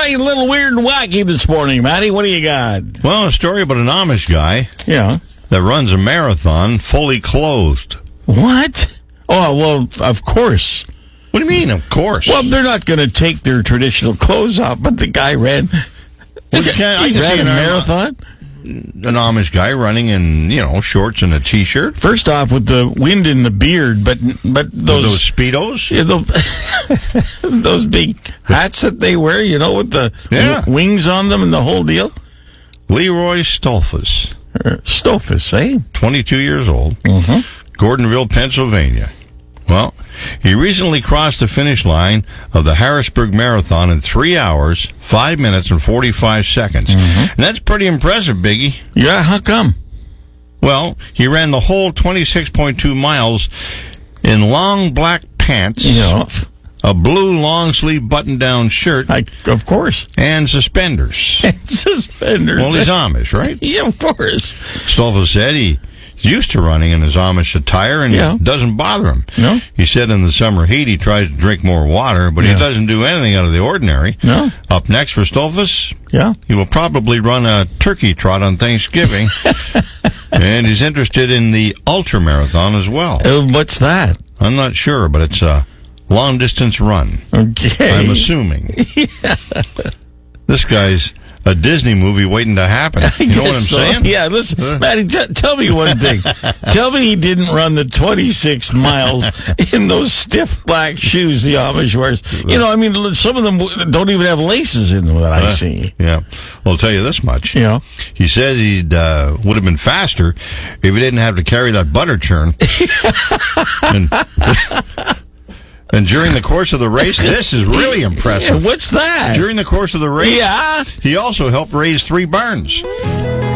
right, a little weird and wacky this morning, Matty. What do you got? Well, a story about an Amish guy Yeah. that runs a marathon fully clothed. What? Oh, well, of course. What do you mean, of course? Well, they're not going to take their traditional clothes off, but the guy ran. I can He see ran a an marathon. An Amish guy running in, shorts and a T-shirt. First off, with the wind in the beard, but Those Speedos? Yeah, those big hats that they wear, with the wings on them and the whole deal. Leroy Stolfus. Stolfus, eh? 22 years old. Mm-hmm. Gordonville, Pennsylvania. Well, he recently crossed the finish line of the Harrisburg Marathon in 3 hours, 5 minutes, and 45 seconds. Mm-hmm. And that's pretty impressive, Biggie. Yeah, how come? Well, he ran the whole 26.2 miles in long black pants, a blue long-sleeve button-down shirt, Of course. and suspenders. Suspenders. Well, he's Amish, right? Yeah, of course. Stolfus said he's used to running in his Amish attire, and it doesn't bother him. No? He said in the summer heat he tries to drink more water, but he doesn't do anything out of the ordinary. No? Up next for Stolfus, Yeah. he will probably run a turkey trot on Thanksgiving, and he's interested in the ultra marathon as well. What's that? I'm not sure, but it's a long-distance run. Okay. I'm assuming. This guy's a Disney movie waiting to happen. You know what I'm saying? Yeah, listen, Matty, tell me one thing. Tell me he didn't run the 26 miles in those stiff black shoes the Amish wears. Some of them don't even have laces in them that I see. Yeah. Well, I'll tell you this much. Yeah. He said he would have been faster if he didn't have to carry that butter churn. And during the course of the race, this is really impressive. What's that? During the course of the race, Yeah. he also helped raise 3 barns.